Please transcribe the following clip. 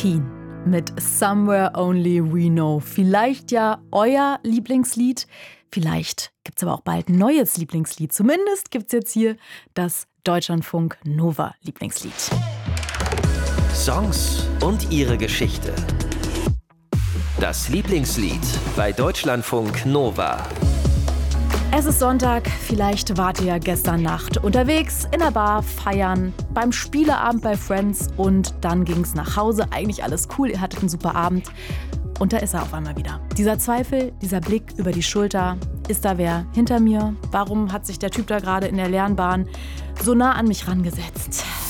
Keen mit Somewhere Only We Know. Vielleicht ja euer Lieblingslied, vielleicht gibt es aber auch bald ein neues Lieblingslied. Zumindest gibt es jetzt hier das Deutschlandfunk Nova Lieblingslied. Songs und ihre Geschichte. Das Lieblingslied bei Deutschlandfunk Nova. Es ist Sonntag, vielleicht wart ihr gestern Nacht unterwegs, in der Bar, feiern, beim Spieleabend bei Friends und dann ging's nach Hause. Eigentlich alles cool, ihr hattet einen super Abend. Und da ist er auf einmal wieder. Dieser Zweifel, dieser Blick über die Schulter. Ist da wer hinter mir? Warum hat sich der Typ da gerade in der leeren Bahn so nah an mich rangesetzt?